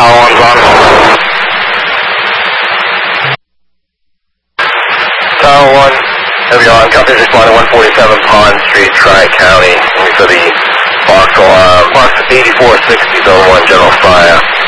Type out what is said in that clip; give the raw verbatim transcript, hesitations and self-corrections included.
Tower one's on. Tower one, heavy on. Company's responding one forty-seven Pond Street, Tri-County. For the Fox, uh, Fox eighty-four sixty, zone one, general fire.